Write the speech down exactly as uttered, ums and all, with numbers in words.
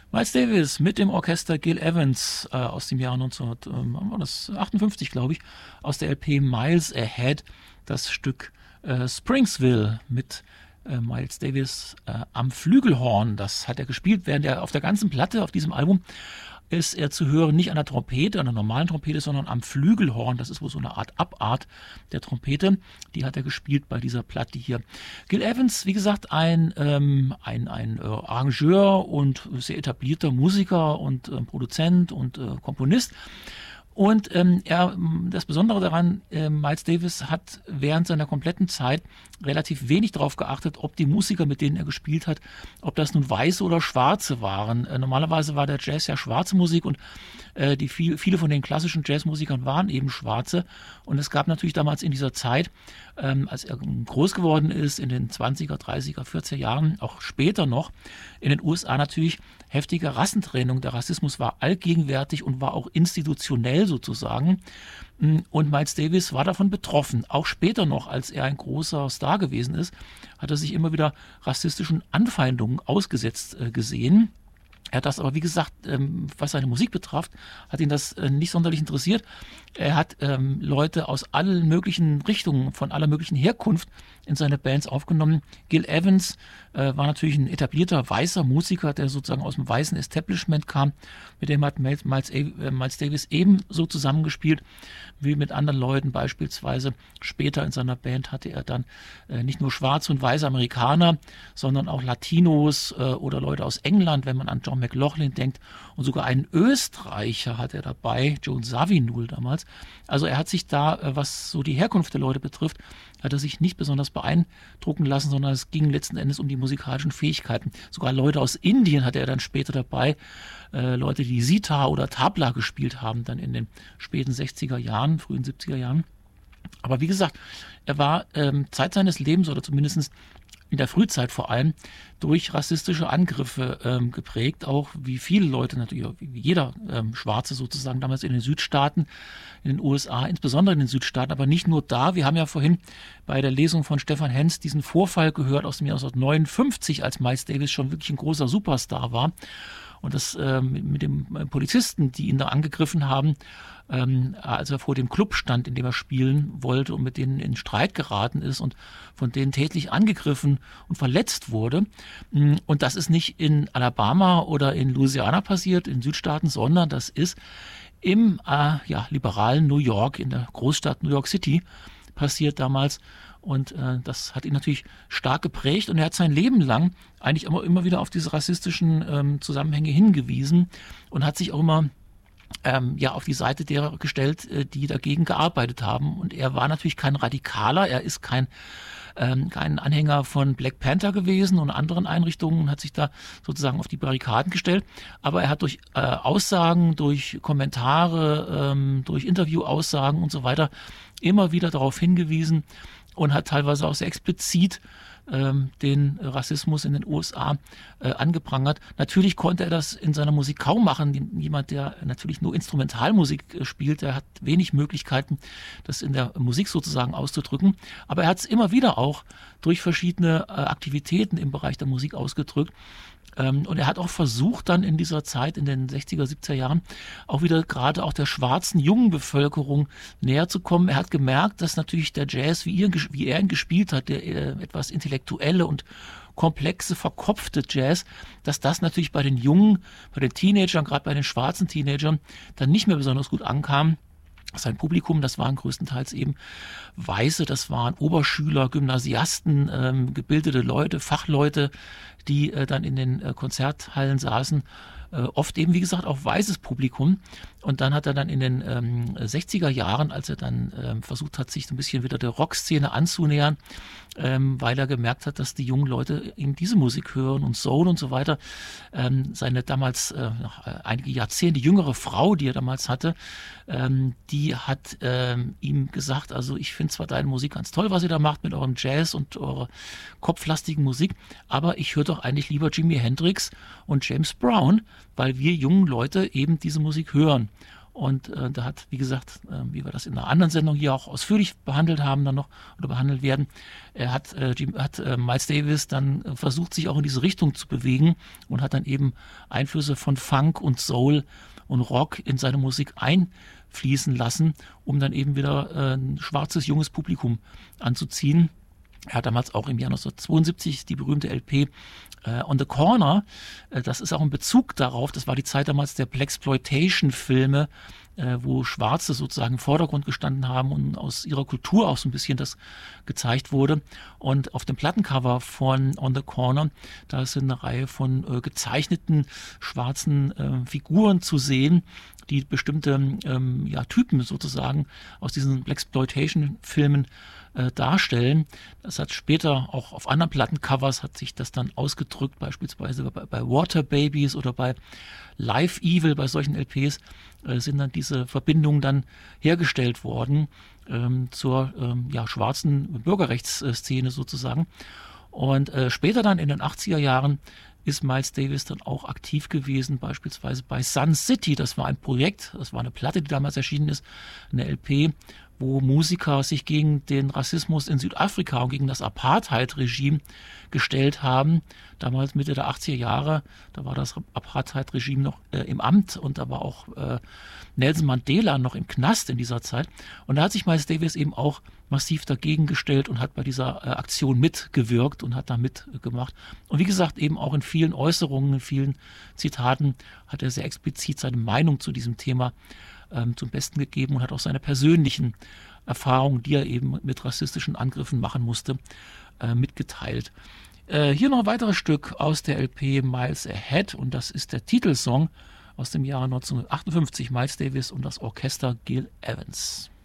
Miles Davis mit dem Orchester Gil Evans äh, aus dem Jahr neunzehnhundertachtundfünfzig, glaube ich, aus der L P Miles Ahead, das Stück äh, Springsville mit äh, Miles Davis äh, am Flügelhorn. Das hat er gespielt, während er auf der ganzen Platte, auf diesem Album, ist er zu hören, nicht an der Trompete, an der normalen Trompete, sondern am Flügelhorn. Das ist wohl so eine Art Abart der Trompete. Die hat er gespielt bei dieser Platte hier. Gil Evans, wie gesagt, ein, ähm, ein, ein äh, Arrangeur und sehr etablierter Musiker und äh, Produzent und äh, Komponist. Und ähm, er, das Besondere daran, äh, Miles Davis hat während seiner kompletten Zeit relativ wenig darauf geachtet, ob die Musiker, mit denen er gespielt hat, ob das nun Weiße oder Schwarze waren. Äh, normalerweise war der Jazz ja schwarze Musik und äh, die viel, viele von den klassischen Jazzmusikern waren eben Schwarze. Und es gab natürlich damals in dieser Zeit, ähm, als er groß geworden ist, in den zwanziger, dreißiger, vierziger Jahren, auch später noch, in den U S A natürlich heftige Rassentrennung. Der Rassismus war allgegenwärtig und war auch institutionell sozusagen. Und Miles Davis war davon betroffen. Auch später noch, als er ein großer Star gewesen ist, hat er sich immer wieder rassistischen Anfeindungen ausgesetzt äh, gesehen. Er hat das aber, wie gesagt, ähm, was seine Musik betraf, hat ihn das äh, nicht sonderlich interessiert. Er hat ähm, Leute aus allen möglichen Richtungen, von aller möglichen Herkunft in seine Bands aufgenommen. Gil Evans äh, war natürlich ein etablierter weißer Musiker, der sozusagen aus dem weißen Establishment kam. Mit dem hat Miles, Miles, äh, Miles Davis ebenso zusammengespielt wie mit anderen Leuten. Beispielsweise später in seiner Band hatte er dann äh, nicht nur schwarze und weiße Amerikaner, sondern auch Latinos äh, oder Leute aus England, wenn man an John McLaughlin denkt. Und sogar einen Österreicher hat er dabei, Joe Zawinul damals. Also er hat sich da, äh, was so die Herkunft der Leute betrifft, hat er sich nicht besonders beeindrucken lassen, sondern es ging letzten Endes um die musikalischen Fähigkeiten. Sogar Leute aus Indien hatte er dann später dabei, äh, Leute, die Sitar oder Tabla gespielt haben, dann in den späten sechziger Jahren, frühen siebziger Jahren. Aber wie gesagt, er war ähm, Zeit seines Lebens oder zumindest in der Frühzeit vor allem durch rassistische Angriffe ähm, geprägt, auch wie viele Leute natürlich, wie jeder ähm, Schwarze sozusagen damals in den Südstaaten, in den U S A, insbesondere in den Südstaaten, aber nicht nur da. Wir haben ja vorhin bei der Lesung von Stefan Henz diesen Vorfall gehört aus dem Jahr neunzehnhundertneunundfünfzig, als Miles Davis schon wirklich ein großer Superstar war. Und das äh, mit, mit dem Polizisten, die ihn da angegriffen haben, ähm, als er vor dem Club stand, in dem er spielen wollte und mit denen in Streit geraten ist und von denen tätlich angegriffen und verletzt wurde. Und das ist nicht in Alabama oder in Louisiana passiert, in Südstaaten, sondern das ist im äh, ja, liberalen New York, in der Großstadt New York City passiert damals. Und äh, das hat ihn natürlich stark geprägt und er hat sein Leben lang eigentlich immer, immer wieder auf diese rassistischen ähm, Zusammenhänge hingewiesen und hat sich auch immer ähm, ja, auf die Seite derer gestellt, äh, die dagegen gearbeitet haben. Und er war natürlich kein Radikaler, er ist kein, ähm, kein Anhänger von Black Panther gewesen und anderen Einrichtungen und hat sich da sozusagen auf die Barrikaden gestellt. Aber er hat durch äh, Aussagen, durch Kommentare, ähm, durch Interviewaussagen und so weiter immer wieder darauf hingewiesen, und hat teilweise auch sehr explizit ähm, den Rassismus in den U S A äh, angeprangert. Natürlich konnte er das in seiner Musik kaum machen. Jemand, der natürlich nur Instrumentalmusik äh, spielt, der hat wenig Möglichkeiten, das in der Musik sozusagen auszudrücken. Aber er hat es immer wieder auch durch verschiedene äh, Aktivitäten im Bereich der Musik ausgedrückt. Ähm, und er hat auch versucht, dann in dieser Zeit, in den sechziger, siebziger Jahren, auch wieder gerade auch der schwarzen, jungen Bevölkerung näher zu kommen. Er hat gemerkt, dass natürlich der Jazz, wie, ihr, wie er ihn gespielt hat, der äh, etwas intellektuelle und komplexe, verkopfte Jazz, dass das natürlich bei den Jungen, bei den Teenagern, gerade bei den schwarzen Teenagern, dann nicht mehr besonders gut ankam. Sein Publikum, das waren größtenteils eben Weiße, das waren Oberschüler, Gymnasiasten, ähm, gebildete Leute, Fachleute, die äh, dann in den äh, Konzerthallen saßen. Äh, oft eben, wie gesagt, auch weißes Publikum. Und dann hat er dann in den ähm, sechziger Jahren, als er dann ähm, versucht hat, sich so ein bisschen wieder der Rockszene anzunähern, ähm, weil er gemerkt hat, dass die jungen Leute eben diese Musik hören und Soul und so weiter. Ähm, seine damals äh, noch einige Jahrzehnte jüngere Frau, die er damals hatte, ähm, die hat ähm, ihm gesagt, also ich finde zwar deine Musik ganz toll, was ihr da macht mit eurem Jazz und eurer kopflastigen Musik, aber ich höre doch eigentlich lieber Jimi Hendrix und James Brown, weil wir jungen Leute eben diese Musik hören. Und äh, da hat, wie gesagt, äh, wie wir das in einer anderen Sendung hier auch ausführlich behandelt haben, dann noch oder behandelt werden, er hat, äh, Jim, hat äh, Miles Davis dann äh, versucht, sich auch in diese Richtung zu bewegen und hat dann eben Einflüsse von Funk und Soul und Rock in seine Musik einfließen lassen, um dann eben wieder äh, ein schwarzes, junges Publikum anzuziehen. Er hat damals auch im Jahr neunzehnhundertzweiundsiebzig die berühmte L P äh, On the Corner, äh, das ist auch ein Bezug darauf, das war die Zeit damals der Blaxploitation-Filme, äh, wo Schwarze sozusagen im Vordergrund gestanden haben und aus ihrer Kultur auch so ein bisschen das gezeigt wurde. Und auf dem Plattencover von On the Corner, da sind eine Reihe von äh, gezeichneten schwarzen äh, Figuren zu sehen, die bestimmte ähm, ja, Typen sozusagen aus diesen Blaxploitation-Filmen äh, darstellen. Das hat später auch auf anderen Plattencovers hat sich das dann ausgedrückt, beispielsweise bei, bei Water Babies oder bei Live Evil, bei solchen L Ps äh, sind dann diese Verbindungen dann hergestellt worden ähm, zur ähm, ja, schwarzen Bürgerrechtsszene sozusagen. Und äh, später dann in den achtziger Jahren ist Miles Davis dann auch aktiv gewesen, beispielsweise bei Sun City. Das war ein Projekt, das war eine Platte, die damals erschienen ist, eine L P, wo Musiker sich gegen den Rassismus in Südafrika und gegen das Apartheid-Regime gestellt haben. Damals Mitte der achtziger Jahre, da war das Apartheid-Regime noch äh, im Amt und da war auch äh, Nelson Mandela noch im Knast in dieser Zeit. Und da hat sich Miles Davis eben auch massiv dagegen gestellt und hat bei dieser äh, Aktion mitgewirkt und hat da mitgemacht. Und wie gesagt, eben auch in vielen Äußerungen, in vielen Zitaten hat er sehr explizit seine Meinung zu diesem Thema ähm, zum Besten gegeben und hat auch seine persönlichen Erfahrungen, die er eben mit rassistischen Angriffen machen musste, äh, mitgeteilt. Äh, hier noch ein weiteres Stück aus der L P Miles Ahead und das ist der Titelsong aus dem Jahre neunzehnhundertachtundfünfzig, Miles Davis und das Orchester Gil Evans.